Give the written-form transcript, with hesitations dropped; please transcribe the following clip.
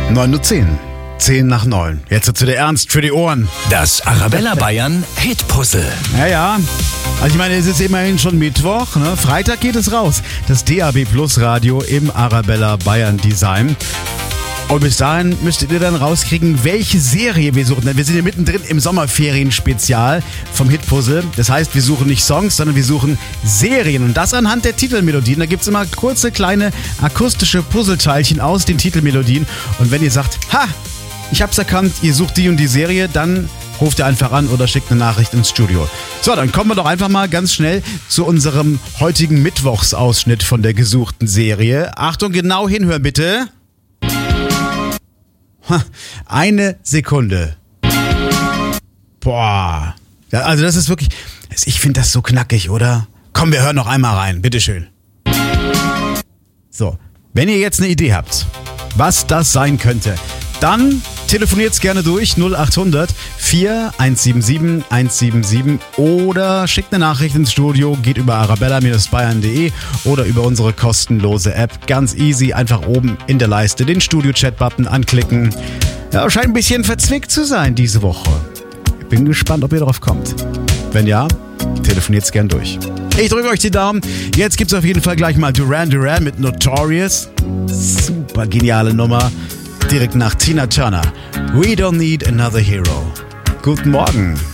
9:10 Uhr. 10 nach 9. Jetzt wird's wieder ernst für die Ohren. Das Arabella Bayern Hit-Puzzle. Ja. Also ich meine, es ist immerhin schon Mittwoch, ne? Freitag geht es raus. Das DAB Plus Radio im Arabella Bayern Design. Und bis dahin müsstet ihr dann rauskriegen, welche Serie wir suchen. Denn wir sind hier mittendrin im Sommerferien-Spezial vom Hit-Puzzle. Das heißt, wir suchen nicht Songs, sondern wir suchen Serien. Und das anhand der Titelmelodien. Da gibt's immer kurze, kleine akustische Puzzleteilchen aus den Titelmelodien. Und wenn ihr sagt, ich hab's erkannt, ihr sucht die und die Serie, dann ruft ihr einfach an oder schickt eine Nachricht ins Studio. So, dann kommen wir doch einfach mal ganz schnell zu unserem heutigen Mittwochsausschnitt von der gesuchten Serie. Achtung, genau hinhören bitte. Eine Sekunde. Boah. Ja, also das ist wirklich, ich finde das so knackig, oder? Komm, wir hören noch einmal rein, bitteschön. So, wenn ihr jetzt eine Idee habt, was das sein könnte, dann telefoniert's gerne durch 0800 4177 177 oder schickt eine Nachricht ins Studio, geht über arabella-bayern.de oder über unsere kostenlose App. Ganz easy, einfach oben in der Leiste den Studio-Chat-Button anklicken. Ja, scheint ein bisschen verzwickt zu sein diese Woche. Ich bin gespannt, ob ihr drauf kommt. Wenn ja, telefoniert's gern durch. Ich drücke euch die Daumen. Jetzt gibt's auf jeden Fall gleich mal Duran Duran mit Notorious. Super geniale Nummer. Direkt nach Tina Turner. We don't need another hero. Guten Morgen.